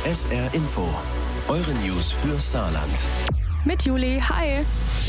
SR Info. Eure News für Saarland. Mit Juli, hi.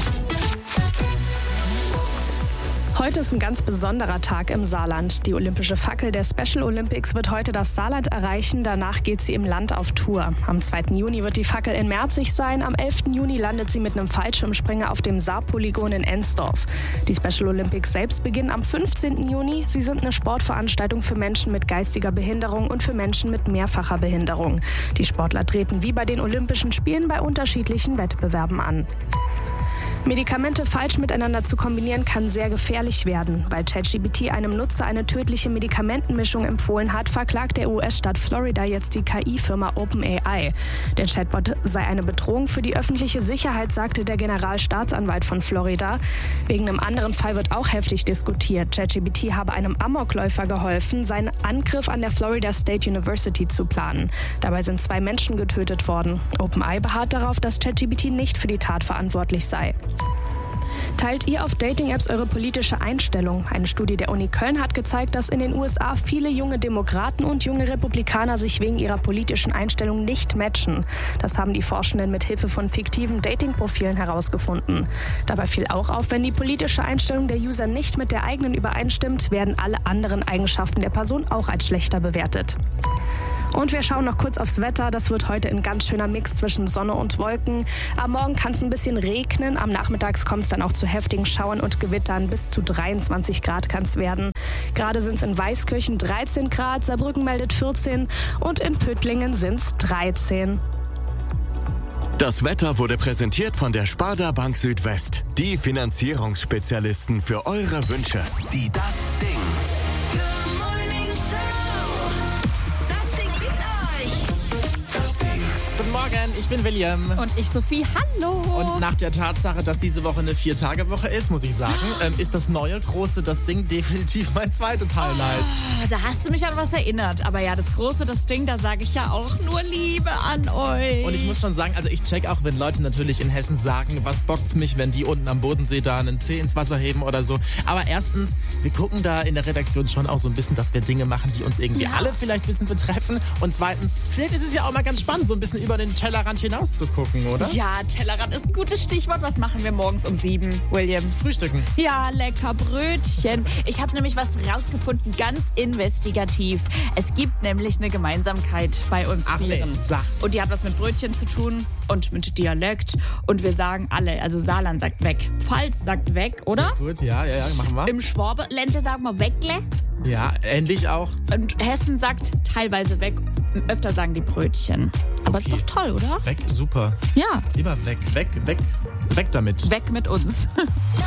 Heute ist ein ganz besonderer Tag im Saarland. Die olympische Fackel der Special Olympics wird heute das Saarland erreichen. Danach geht sie im Land auf Tour. Am 2. Juni wird die Fackel in Merzig sein. Am 11. Juni landet sie mit einem Fallschirmspringer auf dem Saarpolygon in Ensdorf. Die Special Olympics selbst beginnen am 15. Juni. Sie sind eine Sportveranstaltung für Menschen mit geistiger Behinderung und für Menschen mit mehrfacher Behinderung. Die Sportler treten wie bei den Olympischen Spielen bei unterschiedlichen Wettbewerben an. Medikamente falsch miteinander zu kombinieren kann sehr gefährlich werden. Weil ChatGPT einem Nutzer eine tödliche Medikamentenmischung empfohlen hat, verklagt der US-Staat Florida jetzt die KI-Firma OpenAI. Der Chatbot sei eine Bedrohung für die öffentliche Sicherheit, sagte der Generalstaatsanwalt von Florida. Wegen einem anderen Fall wird auch heftig diskutiert. ChatGPT habe einem Amokläufer geholfen, seinen Angriff an der Florida State University zu planen. Dabei sind 2 Menschen getötet worden. OpenAI beharrt darauf, dass ChatGPT nicht für die Tat verantwortlich sei. Teilt ihr auf Dating-Apps eure politische Einstellung? Eine Studie der Uni Köln hat gezeigt, dass in den USA viele junge Demokraten und junge Republikaner sich wegen ihrer politischen Einstellung nicht matchen. Das haben die Forschenden mit Hilfe von fiktiven Dating-Profilen herausgefunden. Dabei fiel auch auf, wenn die politische Einstellung der User nicht mit der eigenen übereinstimmt, werden alle anderen Eigenschaften der Person auch als schlechter bewertet. Und wir schauen noch kurz aufs Wetter. Das wird heute ein ganz schöner Mix zwischen Sonne und Wolken. Am Morgen kann es ein bisschen regnen. Am Nachmittag kommt es dann auch zu heftigen Schauern und Gewittern. Bis zu 23 Grad kann es werden. Gerade sind es in Weißkirchen 13 Grad, Saarbrücken meldet 14 und in Püttlingen sind es 13. Das Wetter wurde präsentiert von der Sparda Bank Südwest. Die Finanzierungsspezialisten für eure Wünsche. Die Das Ding. Guten Morgen, ich bin William. Und ich Sophie, hallo. Und nach der Tatsache, dass diese Woche eine 4-Tage-Woche ist, muss ich sagen, ist das neue große Das Ding definitiv mein zweites Highlight. Oh, da hast du mich an was erinnert. Aber ja, das große Das Ding, da sage ich ja auch nur Liebe an euch. Und ich muss schon sagen, also ich check auch, wenn Leute natürlich in Hessen sagen, was bockt's mich, wenn die unten am Bodensee da einen Zeh ins Wasser heben oder so. Aber erstens, wir gucken da in der Redaktion schon auch so ein bisschen, dass wir Dinge machen, die uns irgendwie alle vielleicht ein bisschen betreffen. Und zweitens, vielleicht ist es ja auch mal ganz spannend, so ein bisschen über den Tellerrand hinaus zu gucken, oder? Ja, Tellerrand ist ein gutes Stichwort. Was machen wir morgens um 7, William? Frühstücken. Ja, lecker Brötchen. Ich habe nämlich was rausgefunden, ganz investigativ. Es gibt nämlich eine Gemeinsamkeit bei uns Vieren. Sag. Und die hat was mit Brötchen zu tun und mit Dialekt. Und wir sagen alle, also Saarland sagt weg. Pfalz sagt weg, oder? Sehr gut, ja, machen wir. Im Schwabenländle sagen wir wegle. Ja, ähnlich auch. Und Hessen sagt teilweise weg. Öfter sagen die Brötchen. Aber ist doch toll, oder? Weg, super. Ja. Lieber weg damit. Weg mit uns.